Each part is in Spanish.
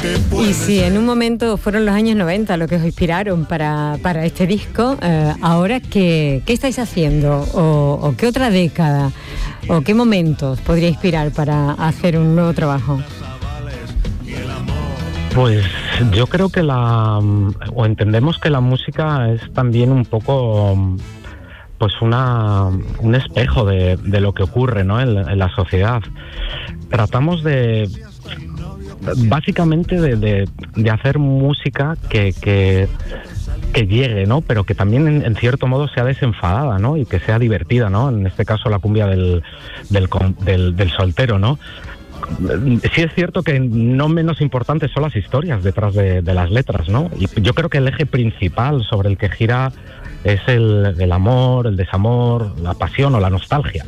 Y si en un momento fueron los años 90 lo que os inspiraron para este disco, ahora ¿qué estáis haciendo? ¿O qué otra década? ¿O qué momentos podría inspirar para hacer un nuevo trabajo? Pues yo creo que entendemos que la música es también un poco pues un espejo de lo que ocurre, ¿no? en la sociedad. Tratamos básicamente de hacer música que llegue, ¿no? Pero que también en cierto modo sea desenfadada, ¿no? Y que sea divertida, ¿no? En este caso la cumbia del soltero, ¿no? Sí es cierto que no menos importantes son las historias detrás de las letras, ¿no? Y yo creo que el eje principal sobre el que gira es el amor, el desamor, la pasión o la nostalgia.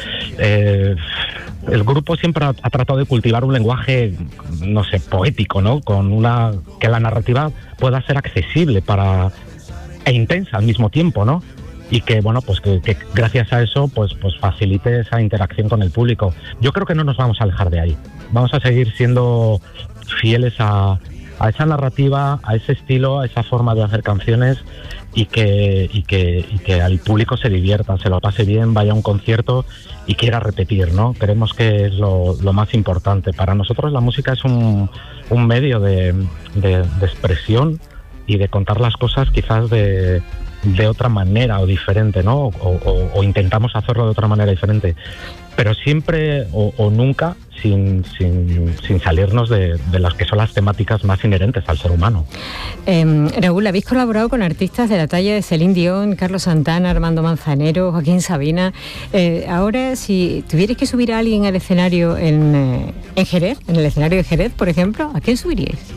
El grupo siempre ha tratado de cultivar un lenguaje, no sé, poético, ¿no? Que la narrativa pueda ser accesible e intensa al mismo tiempo, ¿no? Y que, bueno, pues que gracias a eso pues facilite esa interacción con el público. Yo creo que no nos vamos a alejar de ahí. Vamos a seguir siendo fieles a esa narrativa, a ese estilo, a esa forma de hacer canciones y que al público se divierta, se lo pase bien, vaya a un concierto y quiera repetir, ¿no? Creemos que es lo más importante. Para nosotros la música es un medio de expresión y de contar las cosas quizás de otra manera o diferente, ¿no? O intentamos hacerlo de otra manera diferente, pero siempre o nunca sin salirnos de las que son las temáticas más inherentes al ser humano. Raúl, habéis colaborado con artistas de la talla de Celine Dion, Carlos Santana, Armando Manzanero, Joaquín Sabina. Ahora, si tuvierais que subir a alguien al escenario en Jerez, en el escenario de Jerez, por ejemplo, ¿a quién subiríais?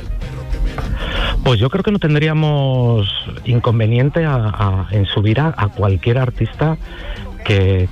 Pues yo creo que no tendríamos inconveniente en subir a cualquier artista que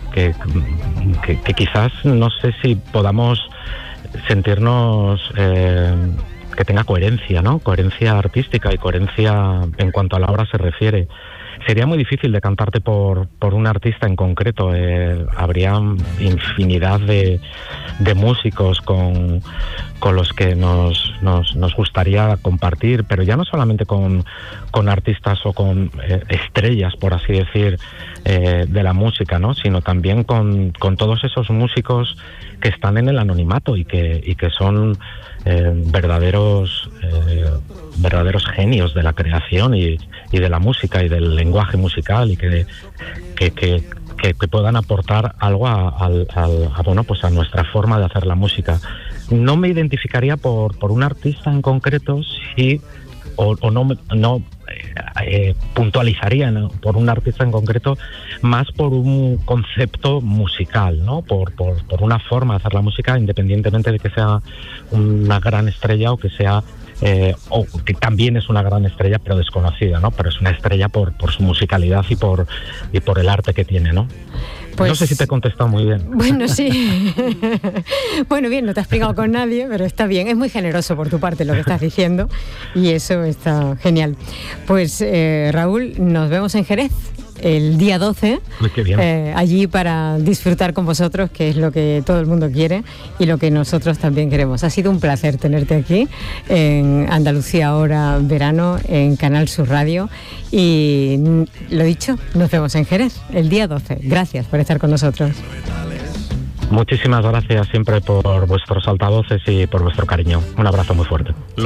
quizás, no sé si podamos sentirnos que tenga coherencia, ¿no? Coherencia artística y coherencia en cuanto a la obra se refiere. Sería muy difícil decantarte por un artista en concreto. Habría infinidad de músicos con los que nos gustaría compartir, pero ya no solamente con artistas o con estrellas, por así decir, de la música, ¿no? Sino también con todos esos músicos que están en el anonimato y que son verdaderos genios de la creación y de la música y del lenguaje musical y que puedan aportar algo a nuestra forma de hacer la música. No me identificaría por un artista en concreto no puntualizaría, ¿no?, por un artista en concreto, más por un concepto musical, ¿no? Por una forma de hacer la música, independientemente de que sea una gran estrella o que sea o que también es una gran estrella pero desconocida, ¿no? Pero es una estrella por su musicalidad y por el arte que tiene, ¿no? Pues, no sé si te he contestado muy bien. Bueno, sí. Bueno, bien, no te has pegado con nadie, pero está bien. Es muy generoso por tu parte lo que estás diciendo y eso está genial. Pues Raúl, nos vemos en Jerez el día 12, allí para disfrutar con vosotros, que es lo que todo el mundo quiere y lo que nosotros también queremos. Ha sido un placer tenerte aquí en Andalucía Ahora Verano, en Canal Sur Radio, y lo dicho, nos vemos en Jerez el día 12. Gracias por estar con nosotros. Muchísimas gracias siempre por vuestros altavoces y por vuestro cariño. Un abrazo muy fuerte.